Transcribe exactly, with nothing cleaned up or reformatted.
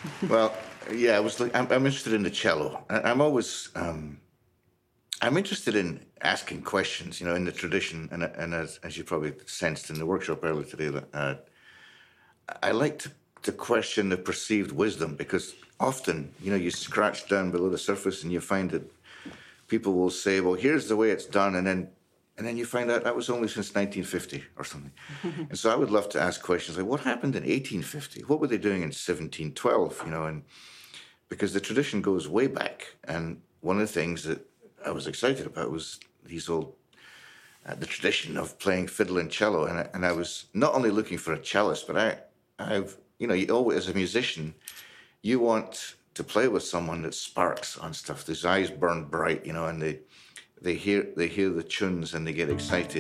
Well, yeah, I was like, I'm, I'm interested in the cello. I, I'm always, um, I'm interested in asking questions, you know, in the tradition, and and as as you probably sensed in the workshop earlier today, that uh, I like to, to question the perceived wisdom because often, you know, you scratch down below the surface and you find that people will say, "Well, here's the way it's done," and then and then you find out that was only since nineteen fifty or something. And so I would love to ask questions like, "What happened in eighteen fifty? What were they doing in seventeen twelve?" You know, and because the tradition goes way back. And one of the things that I was excited about was these old uh, the tradition of playing fiddle and cello, and I, and I was not only looking for a cellist, but I I've you know you always as a musician you want to play with someone that sparks on stuff. These eyes burn bright, you know, and they they hear they hear the tunes and they get excited.